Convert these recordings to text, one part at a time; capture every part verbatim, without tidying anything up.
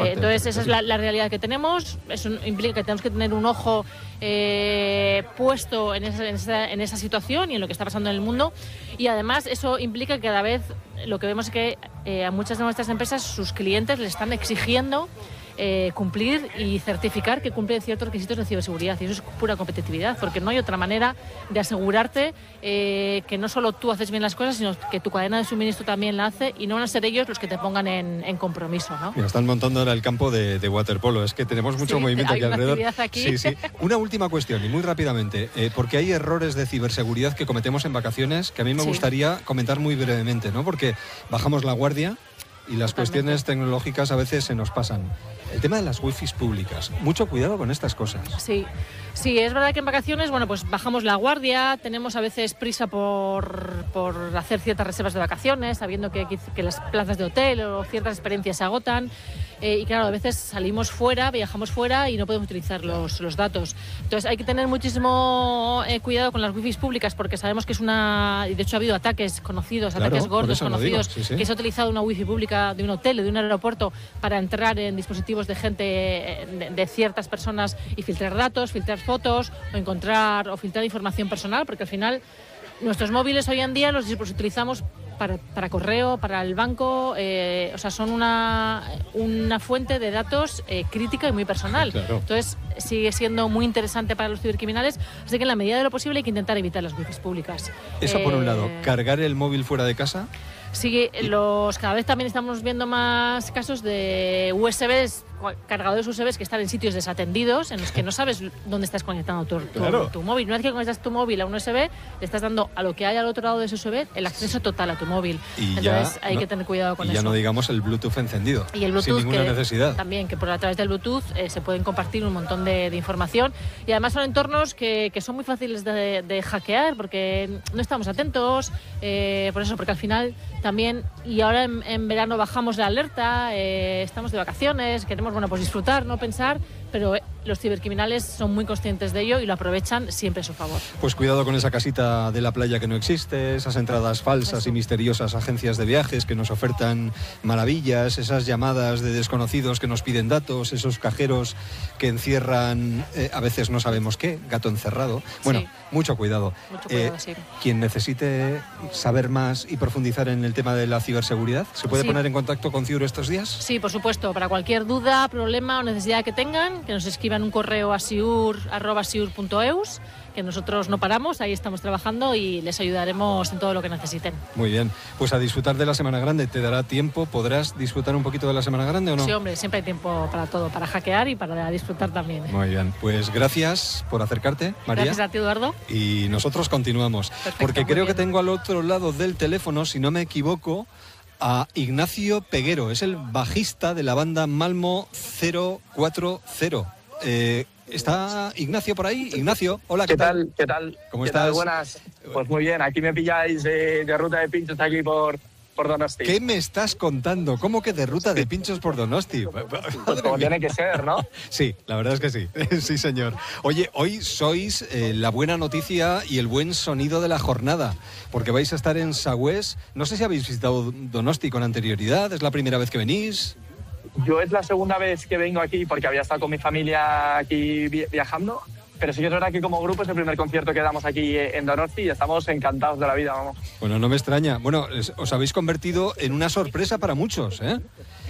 Eh, entonces, esa es la, la realidad que tenemos. Eso implica que tenemos que tener un ojo eh, puesto en esa, en, esa, en esa situación y en lo que está pasando en el mundo. Y además, eso implica que cada vez lo que vemos es que eh, a muchas de nuestras empresas, sus clientes les están exigiendo Eh, cumplir y certificar que cumplen ciertos requisitos de ciberseguridad, y eso es pura competitividad, porque no hay otra manera de asegurarte eh, que no solo tú haces bien las cosas, sino que tu cadena de suministro también la hace, y no van a ser ellos los que te pongan en, en compromiso, ¿no? Mira, están montando ahora el campo de, de waterpolo, es que tenemos mucho sí, movimiento aquí alrededor. Aquí. Sí, sí. Una última cuestión, y muy rápidamente, eh, porque hay errores de ciberseguridad que cometemos en vacaciones que a mí me sí. gustaría comentar muy brevemente, ¿no? Porque bajamos la guardia y las Totalmente. cuestiones tecnológicas a veces se nos pasan. El tema de las wifis públicas, mucho cuidado con estas cosas. Sí, sí, es verdad que en vacaciones, bueno, pues bajamos la guardia, tenemos a veces prisa por, por hacer ciertas reservas de vacaciones, sabiendo que, que las plazas de hotel o ciertas experiencias se agotan. Eh, y claro, a veces salimos fuera, viajamos fuera y no podemos utilizar los, los datos. Entonces hay que tener muchísimo eh, cuidado con las wifis públicas, porque sabemos que es una... Y de hecho ha habido ataques conocidos, claro, ataques gordos conocidos, sí, sí. que se ha utilizado una wifi pública de un hotel o de un aeropuerto para entrar en dispositivos de gente, de, de ciertas personas, y filtrar datos, filtrar fotos, o encontrar o filtrar información personal, porque al final nuestros móviles hoy en día los, los utilizamos Para, para correo, para el banco, eh, o sea, son una, una fuente de datos eh, crítica y muy personal. Claro. Entonces, sigue siendo muy interesante para los cibercriminales, así que en la medida de lo posible hay que intentar evitar las wifis públicas. Eso eh, por un lado. ¿Cargar el móvil fuera de casa? Sí, los, cada vez también estamos viendo más casos de U S Bs, cargadores U S Bs que están en sitios desatendidos, en los que no sabes dónde estás conectando tu, tu, claro. tu móvil. Una vez que conectas tu móvil a un U S B, le estás dando a lo que hay al otro lado de ese U S B el acceso total a tu móvil. Y Entonces ya, hay no, que tener cuidado con y eso. Y ya no digamos el Bluetooth encendido, y el Bluetooth, sin ninguna que, necesidad. También, que por a través del Bluetooth eh, se pueden compartir un montón de, de información, y además son entornos que, que son muy fáciles de, de hackear, porque no estamos atentos, eh, por eso, porque al final también, y ahora en, en verano bajamos la alerta, eh, estamos de vacaciones, queremos, bueno, pues disfrutar, no pensar, pero eh, los cibercriminales son muy conscientes de ello y lo aprovechan siempre a su favor. Pues cuidado con esa casita de la playa que no existe, esas entradas falsas Eso. y misteriosas agencias de viajes que nos ofertan maravillas, esas llamadas de desconocidos que nos piden datos, esos cajeros que encierran, eh, a veces no sabemos qué, gato encerrado. Bueno, sí. mucho cuidado. Mucho cuidado, eh, sí. Quien necesite saber más y profundizar en el tema de la ciberseguridad, ¿se puede sí. poner en contacto con Ciur estos días? Sí, por supuesto, para cualquier duda, problema o necesidad que tengan, que nos escriban un correo a siur arroba siur punto eus, que nosotros no paramos, ahí estamos trabajando y les ayudaremos en todo lo que necesiten. Muy bien, pues a disfrutar de la Semana Grande. ¿Te dará tiempo? ¿Podrás disfrutar un poquito de la Semana Grande o no? Sí, hombre, siempre hay tiempo para todo, para hackear y para disfrutar también. Muy bien, pues gracias por acercarte, María. Gracias a ti, Eduardo. Y nosotros continuamos, Perfecto, porque creo bien. que tengo al otro lado del teléfono, si no me equivoco, a Ignacio Peguero, es el bajista de la banda Malmo cero cuatro cero. Eh, ¿Está Ignacio por ahí? Ignacio, hola, ¿qué, ¿Qué tal? ¿Qué tal? ¿Cómo ¿Qué estás? Tal? Buenas. Pues muy bien, aquí me pilláis de, de ruta de pinchos aquí por, por Donosti. ¿Qué me estás contando? ¿Cómo que de ruta de pinchos por Donosti? Pues como tiene que ser, ¿no? Sí, la verdad es que sí. Sí, señor. Oye, hoy sois eh, la buena noticia y el buen sonido de la jornada, porque vais a estar en Sagüés. No sé si habéis visitado Donosti con anterioridad, ¿es la primera vez que venís? Yo es la segunda vez que vengo aquí porque había estado con mi familia aquí viajando, pero sí que es verdad que como grupo es el primer concierto que damos aquí en Donosti y estamos encantados de la vida, vamos. Bueno, no me extraña. Bueno, os habéis convertido en una sorpresa para muchos, ¿eh?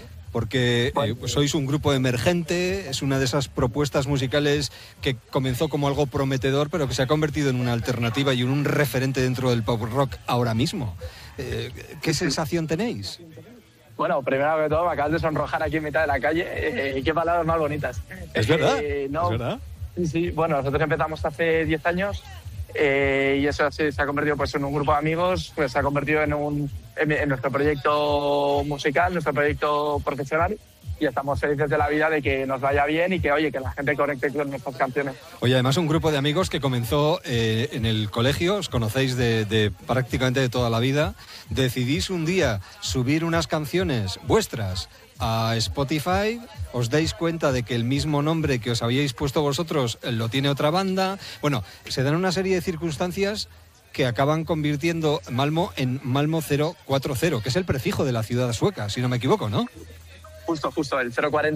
Porque eh, sois un grupo emergente, es una de esas propuestas musicales que comenzó como algo prometedor, pero que se ha convertido en una alternativa y en un referente dentro del pop rock ahora mismo. Eh, ¿Qué sensación tenéis? Bueno, primero que todo, me acabas de sonrojar aquí en mitad de la calle. Eh, qué palabras más bonitas. ¿Es verdad? Eh, no, ¿Es verdad? Sí, sí. Bueno, nosotros empezamos hace diez años eh, y eso sí, se ha convertido pues, en un grupo de amigos, pues se ha convertido en, un, en, en nuestro proyecto musical, nuestro proyecto profesional. Y estamos felices de la vida de que nos vaya bien y que, oye, que la gente conecte con nuestras canciones. Oye, además un grupo de amigos que comenzó eh, en el colegio, os conocéis de, de prácticamente de toda la vida. Decidís un día subir unas canciones vuestras a Spotify, os dais cuenta de que el mismo nombre que os habíais puesto vosotros lo tiene otra banda. Bueno, se dan una serie de circunstancias que acaban convirtiendo Malmo en Malmo cero cuatro cero, que es el prefijo de la ciudad sueca, si no me equivoco, ¿no? Justo, justo, el cero cuarenta